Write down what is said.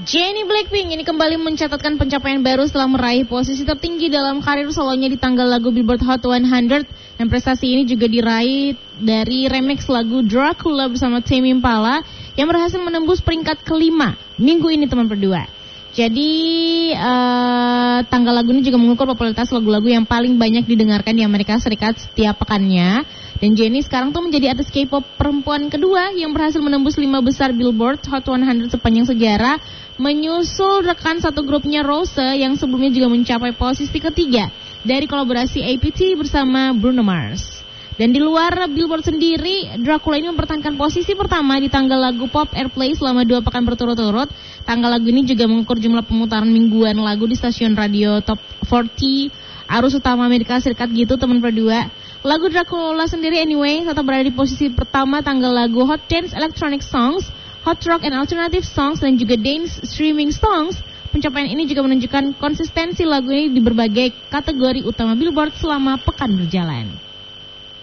Jennie Blackpink ini kembali mencatatkan pencapaian baru setelah meraih posisi tertinggi dalam karir solonya di tanggal lagu Billboard Hot 100. Dan prestasi ini juga diraih dari remix lagu Dracula bersama Tame Impala yang berhasil menembus peringkat kelima minggu ini teman berdua. Jadi tanggal lagu ini juga mengukur popularitas lagu-lagu yang paling banyak didengarkan di Amerika Serikat setiap pekannya. Dan Jennie sekarang tuh menjadi artis K-pop perempuan kedua yang berhasil menembus 5 besar Billboard Hot 100 sepanjang sejarah, menyusul rekan satu grupnya Rose yang sebelumnya juga mencapai posisi ketiga dari kolaborasi APT bersama Bruno Mars. Dan di luar Billboard sendiri, Dracula ini mempertahankan posisi pertama di tanggal lagu Pop Airplay selama 2 pekan berturut-turut. Tanggal lagu ini juga mengukur jumlah pemutaran mingguan lagu di stasiun radio Top 40 arus utama Amerika Serikat gitu teman berdua. Lagu Dracula sendiri anyway tetap berada di posisi pertama tanggal lagu Hot Dance Electronic Songs, Hot Rock and Alternative Songs, dan juga Dance Streaming Songs. Pencapaian ini juga menunjukkan konsistensi lagu ini di berbagai kategori utama Billboard selama pekan berjalan.